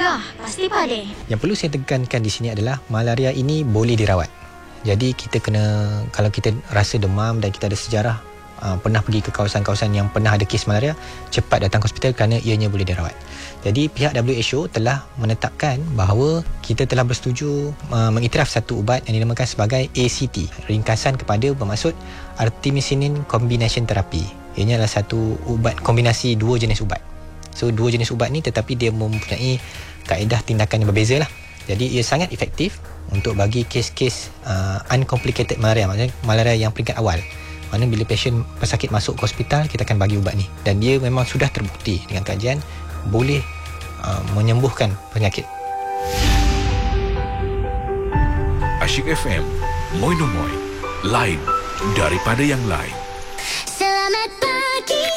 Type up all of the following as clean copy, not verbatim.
Gah, pasti pade. Yang perlu saya tekankan di sini adalah malaria ini boleh dirawat. Jadi kita kena, kalau kita rasa demam dan kita ada sejarah pernah pergi ke kawasan-kawasan yang pernah ada kes malaria, cepat datang ke hospital kerana ianya boleh dirawat. Jadi pihak WHO telah menetapkan bahawa kita telah bersetuju mengiktiraf satu ubat yang dinamakan sebagai ACT, ringkasan kepada bermaksud Artemisinin Combination Therapy. Ianya adalah satu ubat kombinasi dua jenis ubat. So dua jenis ubat ni tetapi dia mempunyai kaedah tindakan yang berbeza lah. Jadi ia sangat efektif untuk bagi kes-kes uncomplicated malaria, maksudnya malaria yang peringkat awal. Mana bila pasien pesakit masuk ke hospital, kita akan bagi ubat ni. Dan dia memang sudah terbukti dengan kajian boleh menyembuhkan penyakit. Asyik FM, Moi no Moi, lain daripada yang lain. Selamat pagi,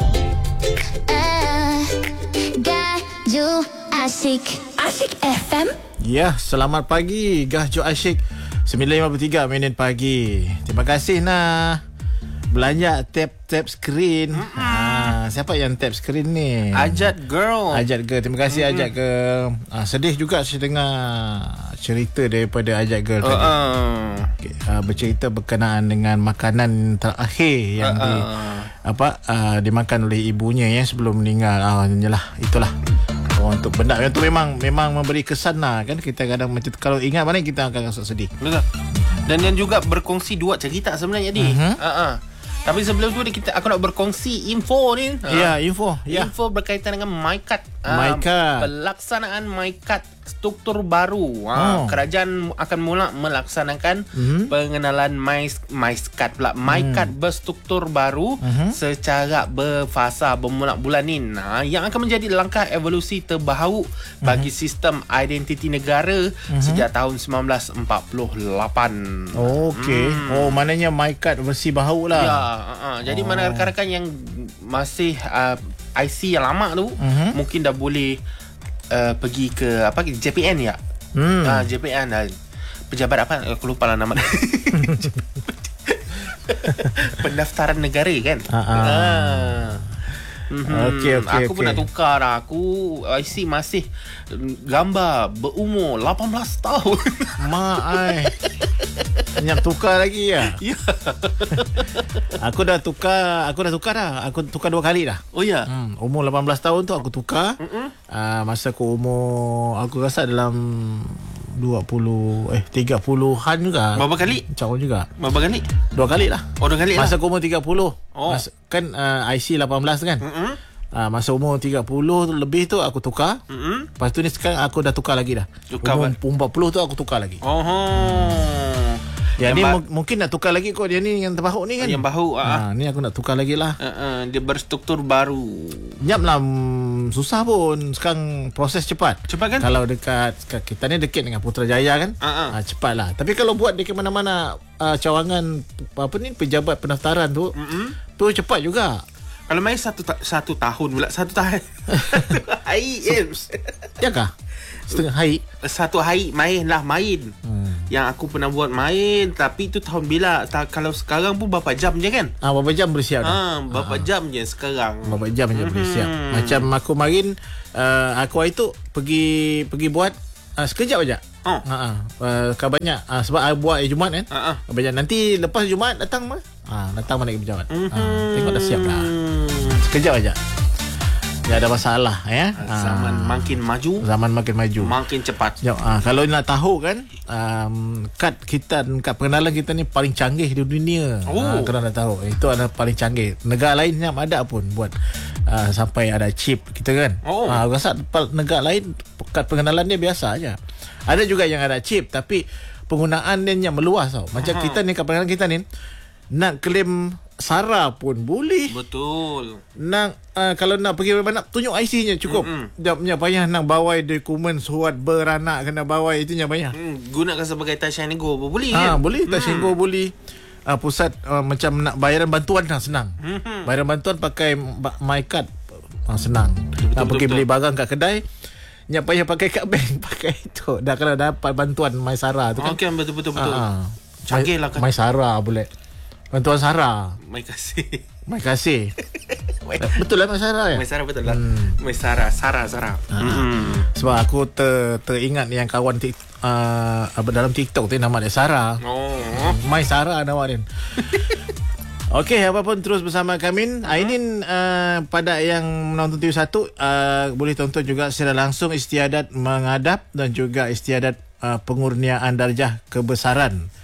Gahjo Asyik. Asyik FM. Ya, selamat pagi Gahjo Asyik. 9.53 minit pagi. Terima kasih Nah belanja tap skrin. Siapa yang tap skrin ni? Ajat Girl. Terima kasih Ajat Girl. Sedih juga saya dengar cerita daripada Ajat Girl tadi. Bercerita berkenaan dengan makanan terakhir yang dimakan oleh ibunya sebelum meninggal. Itulah. Untuk benda itu memang memberi kesan lah kan. Kita kadang macam kalau ingat mana kita akan rasa sedih. Betul. Dan yang juga berkongsi dua cerita sebenarnya ni. Tapi sebelum tu aku nak berkongsi info ni. Info berkaitan dengan MyCard. MyCard. Pelaksanaan MyCard struktur baru. Kerajaan akan mula melaksanakan pengenalan MyCard pula. MyCard berstruktur baru secara berfasa bermula bulan ni. Yang akan menjadi langkah evolusi terbaru bagi sistem identiti negara sejak tahun 1948. Okey. Maknanya MyCard versi baru lah. Jadi mana rakan-rakan yang masih IC yang lama tu mungkin dah boleh pergi ke JPN ya. JPN pejabat apa aku lupa lah nama. Pendaftaran negara kan. Aku pun nak tukar lah. Aku IC masih gambar berumur 18 tahun. Mak ai. Nak tukar lagi ya? Ya. Aku dah tukar dah. Aku tukar 2 kali dah. Oh ya. Umur 18 tahun tu aku tukar. Masa aku umur aku rasa dalam 30-an juga. Berapa kali? Jauh juga. Berapa kali? 2 kali lah. 2 kali lah. Masa aku umur 30. Kan IC 18 kan. Masa umur 30 lebih tu aku tukar. Lepas tu ni sekarang aku dah tukar lagi dah. Umur 40 tu aku tukar lagi. Yang ni mungkin nak tukar lagi kot. Dia ni yang terbaru ni kan. Yang baru. Ni aku nak tukar lagi lah. Dia berstruktur baru. Nyap lah. Susah pun. Sekarang proses cepat. Cepat kan? Kalau dekat kita ni dekat dengan Putrajaya kan. Cepat lah. Tapi kalau buat dekat mana-mana cawangan pejabat pendaftaran tu tu cepat juga. Kalau main satu tahun pula. Satu tahun. Hari Ya kah? Setengah hari. Satu hari main. Yang aku pernah buat main. Tapi tu tahun bila. Kalau sekarang pun berapa jam je kan? Berapa jam boleh siap dah? Berapa jam je sekarang. Berapa jam je boleh siap. Macam aku kemarin aku hari tu pergi buat sekejap aja. Kan banyak sebab I buat Jumaat kan. Banyak nanti lepas Jumaat datang datang mana ke pejabat. Tengok dah siap dah. Sekejap aja. Tak ada masalah ya. Zaman makin maju. Makin cepat. Kalau nak tahu kan kad pengenalan kita ni paling canggih di dunia. Kalau nak tahu itu adalah paling canggih. Negara lain yang ada pun buat sampai ada chip kita kan. Rasa negara lain kad pengenalan dia biasa aja. Ada juga yang ada chip tapi penggunaan dia yang meluas tau. Macam kita ni kad pengenalan kita ni nak claim SARA pun boleh. Betul. Nak kalau nak pergi mana tunjuk IC-nya cukup. Tak punya payah nak bawa dokumen surat beranak kena bawa itunya payah. Gunakan sebagai Tashango boleh kan? Boleh Tashango boleh. Pusat macam nak bayaran bantuan senang. Bayaran bantuan pakai MyCard senang. Nak pergi beli barang kat kedai nyak payah pakai kad bank, pakai itu. Dah kalau dapat bantuan MySara tu kan. Okey, betul. Canggih lah kan. MySara boleh. Bantuan SARA. My kasih. My kasih. Betul lah Maisara ya? Maisara betul lah. Maisara, Sarah. Sebab aku teringat yang kawan dalam TikTok tu nama dia Sarah. Maisara nama dia. Okey, apapun terus bersama kami. Aidin pada yang menonton TV1 boleh tonton juga secara langsung istiadat menghadap dan juga istiadat pengurniaan darjah kebesaran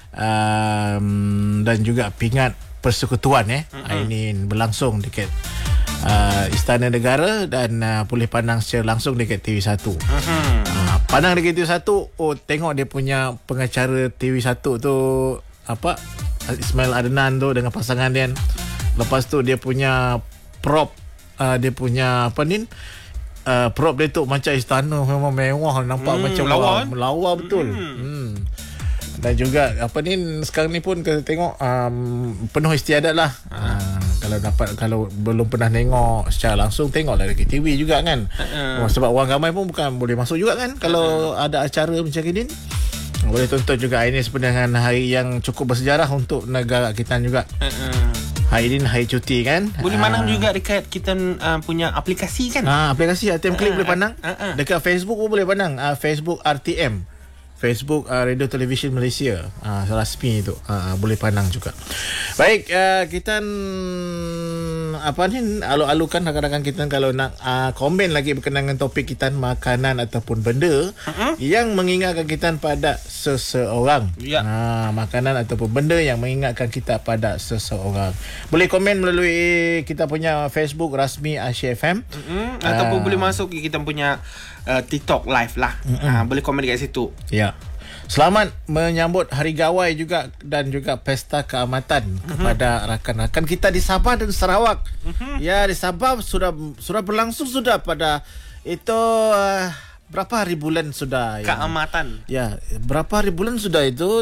dan juga pingat persekutuan ini berlangsung dekat Istana Negara dan boleh pandang secara langsung dekat TV1. Pandang dekat TV1, tengok dia punya pengacara TV1 tu apa, Ismail Adnan tu dengan pasangan dia. Lepas tu dia punya prop, dia punya apa ni, prop dia tu macam istana memang mewah, nampak macam lawa betul. Dan juga apa ni, sekarang ni pun kita tengok penuh istiadat lah. Kalau belum pernah tengok secara langsung, tengoklah dekat TV juga kan. Sebab orang ramai pun bukan boleh masuk juga kan kalau ada acara macam ni. Boleh tonton juga. Ini sebenarnya hari yang cukup bersejarah untuk negara kita juga. Hari ini hari cuti kan. Boleh pandang juga dekat kita punya aplikasi kan. Aplikasi RTM Click boleh pandang. Dekat Facebook pun boleh pandang. Facebook RTM, Facebook Radio Television Malaysia, rasmi itu. Boleh pandang juga. Baik, kita apa ni, alu-alukan rakan-rakan kita kalau nak komen lagi berkenaan dengan topik kita, makanan ataupun benda yang mengingatkan kita pada seseorang. Makanan ataupun benda yang mengingatkan kita pada seseorang. Boleh komen melalui kita punya Facebook rasmi Asyik FM, ataupun boleh masuk kita punya TikTok live lah. Boleh komen dekat situ. Ya. Selamat menyambut Hari Gawai juga dan juga Pesta Keamatan kepada rakan-rakan kita di Sabah dan Sarawak. Ya, di Sabah sudah berlangsung sudah pada itu berapa hari bulan sudah keamatan. Ya, berapa hari bulan sudah itu?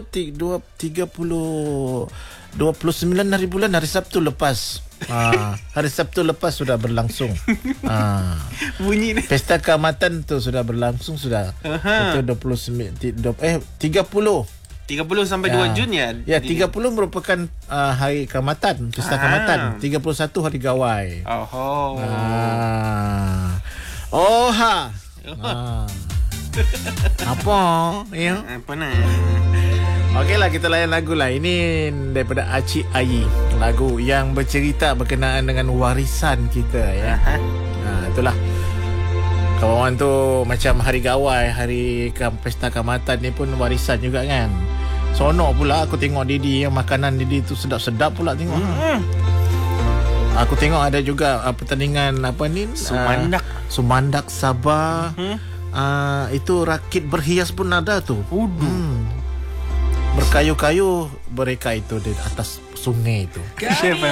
29 hari bulan, hari Sabtu lepas. Hari Sabtu lepas sudah berlangsung. Bunyi ni. Pesta Keamatan tu sudah berlangsung sudah. Itu 30 sampai 2 Jun ya. Ya, 30 merupakan hari Keamatan, Pesta Keamatan. 31 Hari Gawai. Apa? Ya. Apa nak? Okeylah, kita layan lagu lah. Ini daripada Acik Ayi, lagu yang bercerita berkenaan dengan warisan kita ya. Itulah. Kawan tu macam Hari Gawai, Hari Pesta Keamatan ni pun warisan juga kan. Sonok pula aku tengok Didi, yang makanan Didi tu sedap-sedap pula tengok. Aku tengok ada juga pertandingan apa ni, Sumandak Sabah. Itu rakit berhias pun ada tu. Berkayu-kayu mereka itu di atas sungai itu.